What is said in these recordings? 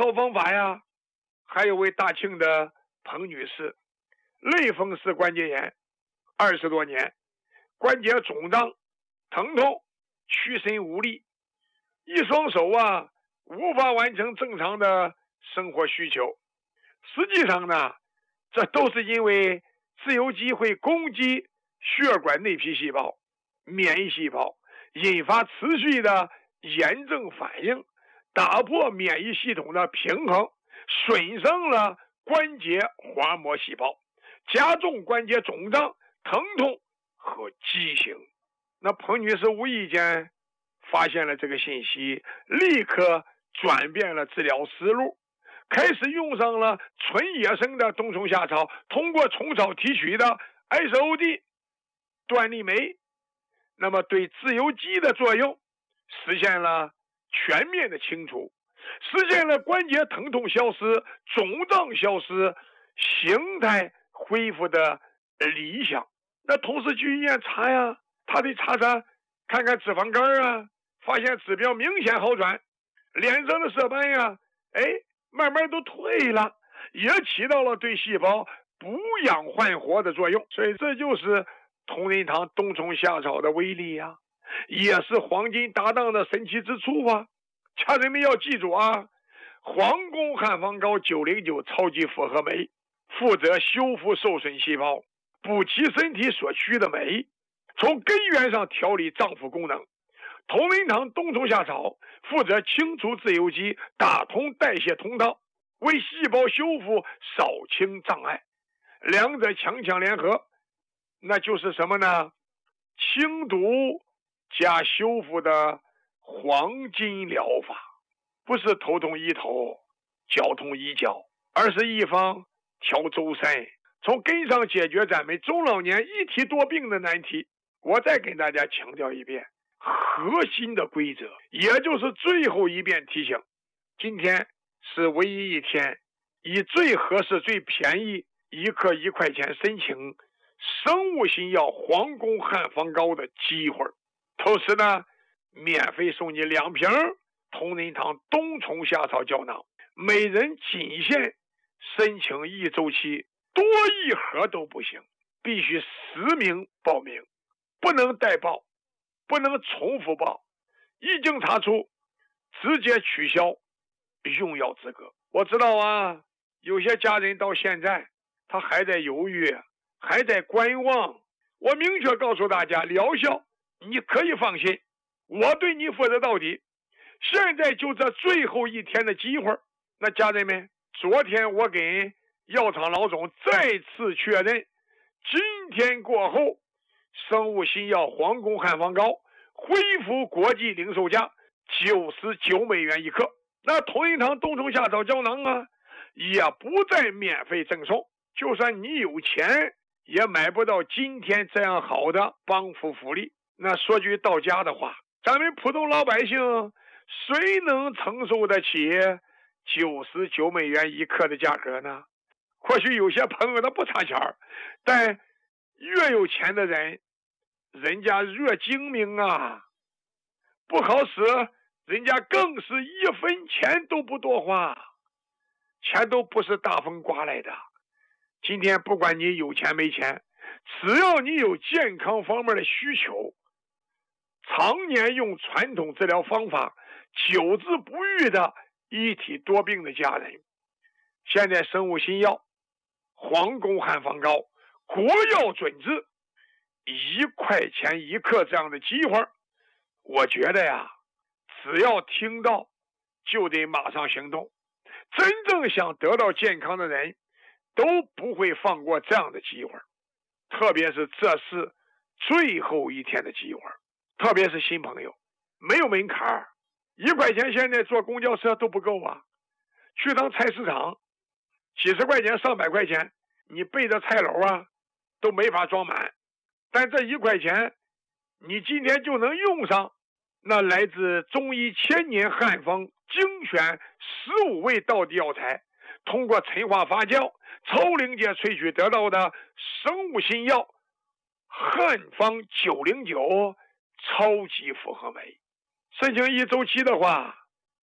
好方法呀。还有位大庆的彭女士，类风湿关节炎20多年，关节肿胀、疼痛、屈伸无力，一双手啊无法完成正常的生活需求。实际上呢，这都是因为自由基会攻击血管内皮细胞、免疫细胞，引发持续的炎症反应，打破免疫系统的平衡，损伤了关节滑膜细胞，加重关节肿胀、疼痛和畸形。那彭女士无意间发现了这个信息，立刻转变了治疗思路，开始用上了纯野生的冬虫夏草，通过虫草提取的 SOD 端粒酶，那么对自由基的作用实现了全面的清除，实现了关节疼痛消失、肿胀消失、形态恢复的理想。那同时去医院查呀，他得查看看脂肪肝啊，发现指标明显好转，脸上的色斑呀，慢慢都退了，也起到了对细胞补养焕活的作用。所以这就是同仁堂冬虫夏草的威力呀，也是黄金搭档的神奇之处啊。家人们要记住啊，黄宫汉方膏909超级复合酶负责修复受损细胞，补齐身体所需的酶，从根源上调理脏腑功能。同仁堂冬虫夏草负责清除自由基，打通代谢通道，为细胞修复扫清障碍。两者强强联合，那就是什么呢？清毒加修复的黄金疗法。不是头痛医头，脚痛医脚，而是一方调周身，从根上解决咱们中老年一体多病的难题。我再给大家强调一遍核心的规则，也就是最后一遍提醒。今天是唯一一天以最合适、最便宜1克1块钱申请生物新药黄宫汉方膏的机会。同时呢，免费送你2瓶同仁堂冬虫夏草胶囊，每人仅限申请1周期，多1盒都不行，必须实名报名，不能代报，不能重复报，一经查出直接取消用药资格。我知道啊，有些家人到现在他还在犹豫，还在观望。我明确告诉大家，疗效你可以放心，我对你负责到底。现在就这最后一天的机会，那家人们，昨天我跟药厂老总再次确认，今天过后，生物新药黄宫汉方膏恢复国际零售价99美元1克。那同仁堂冬虫夏草胶囊啊，也不再免费赠送，就算你有钱也买不到今天这样好的帮扶福利。那说句到家的话，咱们普通老百姓谁能承受得起99美元1克的价格呢？或许有些朋友他不差钱，但越有钱的人，人家越精明啊，不好使，人家更是1分钱都不多花，钱都不是大风刮来的。今天不管你有钱没钱，只要你有健康方面的需求，常年用传统治疗方法久治不愈的一体多病的家人，现在生物新药黄宫汉方膏国药准治1块钱1克这样的机会，我觉得呀，只要听到就得马上行动。真正想得到健康的人都不会放过这样的机会，特别是这是最后一天的机会，特别是新朋友，没有门槛，1块钱现在坐公交车都不够啊，去趟菜市场几十块钱上百块钱，你背着菜篓啊都没法装满，但这1块钱你今天就能用上那来自中医千年汉方精选15味道地药材，通过陈化发酵超临界萃取得到的生物新药汉方909超级复合酶。申请1周期的话，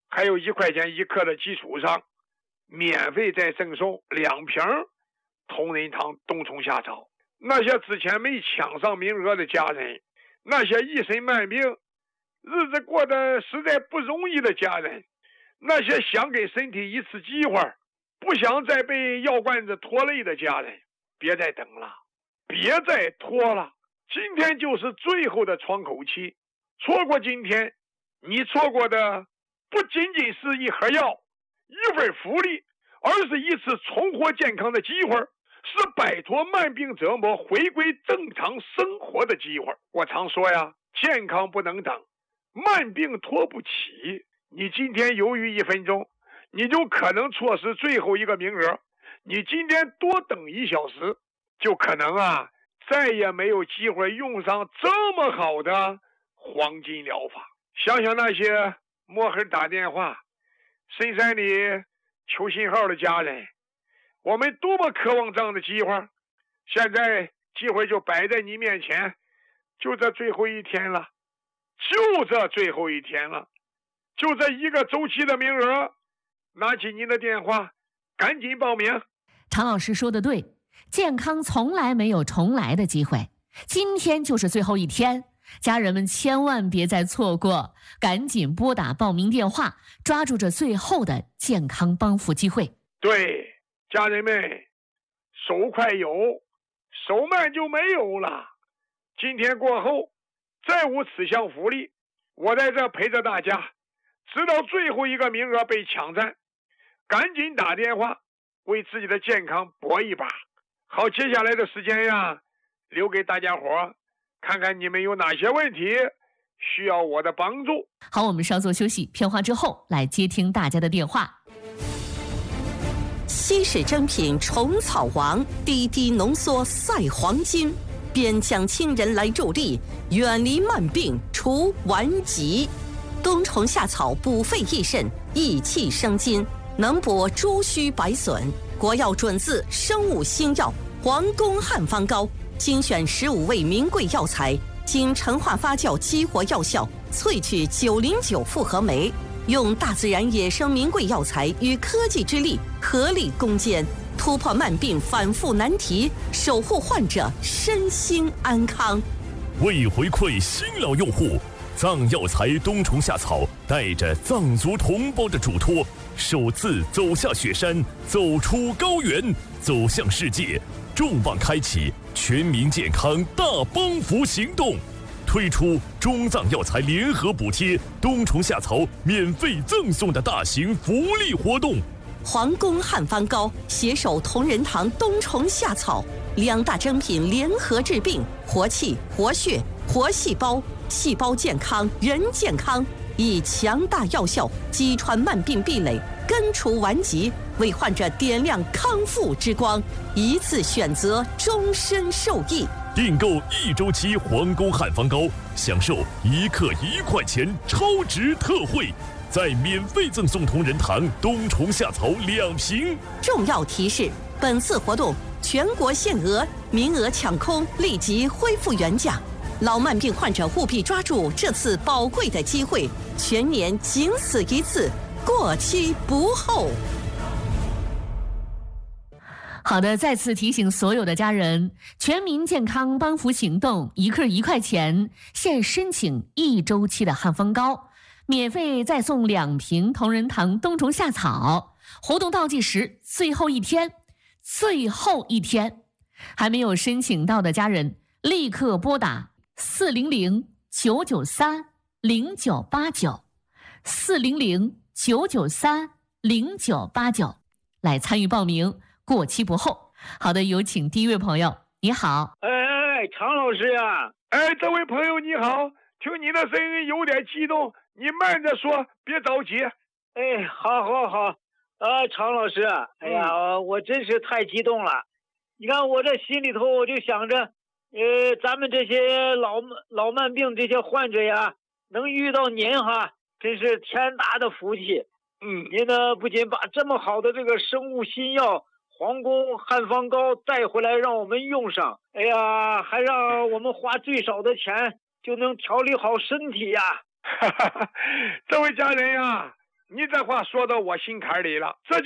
还有1块钱1克的基础上，免费再赠送2瓶同仁堂冬虫夏草。那些之前没抢上名额的家人，那些一身慢病日子过得实在不容易的家人，那些想给身体一次机会，不想再被药罐子拖累的家人，别再等了，别再拖了，今天就是最后的窗口期。错过今天，你错过的不仅仅是一盒药、一份福利，而是一次重获健康的机会，是摆脱慢病折磨、回归正常生活的机会。我常说呀，健康不能等，慢病拖不起。你今天犹豫1分钟，你就可能错失最后一个名额。你今天多等1小时，就可能再也没有机会用上这么好的黄金疗法。想想那些摸黑打电话、深山里求信号的家人，我们多么渴望这样的机会。现在机会就摆在你面前，就这最后一天了，就这最后一天了，就这一个周期的名额，拿起您的电话，赶紧报名。 常老师说的对，健康从来没有重来的机会，今天就是最后一天，家人们千万别再错过，赶紧拨打报名电话，抓住这最后的健康帮扶机会。 对，家人们，手快有，手慢就没有了。今天过后，再无此项福利。我在这陪着大家，直到最后一个名额被抢占，赶紧打电话，为自己的健康搏一把。好，接下来的时间呀，留给大家伙，看看你们有哪些问题需要我的帮助。 好，我们稍作休息，片花之后来接听大家的电话。 稀世珍品虫草王，滴滴浓缩赛黄金，边疆亲人来助力，远离慢病除顽疾。冬虫夏草补肺益肾，益气生津，能补诸虚百损。国药准字生物新药皇宫汉方膏，精选15味名贵药材，经陈化发酵激活药效，萃取909复合酶，用大自然野生名贵药材与科技之力合力攻坚，突破慢病反复难题，守护患者身心安康。 为回馈新老用户，藏药材冬虫夏草带着藏族同胞的嘱托，首次走下雪山，走出高原，走向世界，重磅开启全民健康大帮扶行动，推出中藏药材联合补贴冬虫夏草免费赠送的大型福利活动。 皇宫汉方膏携手同仁堂冬虫夏草2大珍品联合治病，活气、活血、活细胞，细胞健康，人健康，以强大药效击穿慢病壁垒，根除顽疾，为患者点亮康复之光，一次选择，终身受益。 订购1周期皇宫汉方膏，享受1克1块钱超值特惠，再免费赠送同仁堂冬虫夏草2瓶。 重要提示：本次活动全国限额，名额抢空，立即恢复原价。老慢病患者务必抓住这次宝贵的机会，全年仅此一次，过期不候。 好的，再次提醒所有的家人，全民健康帮扶行动1克1块钱，现申请1周期的汉方膏，免费再送2瓶同仁堂冬虫夏草。活动倒计时最后一天，最后一天，还没有申请到的家人，立刻拨打400-993-0989，400-993-0989来参与报名，过期不候。好的，有请第一位朋友。你好。 常老师呀。 这位朋友你好，听你的声音有点激动，你慢着说，别着急。 好。常老师，哎呀，我真是太激动了。你看我这心里头，我就想着，咱们这些老慢病这些患者呀，能遇到您哈，真是天大的福气。您呢不仅把这么好的这个生物新药皇宫汉方膏带回来让我们用上，哎呀，还让我们花最少的钱就能调理好身体呀。 这位家人呀， 你这话说到我心坎里了，这就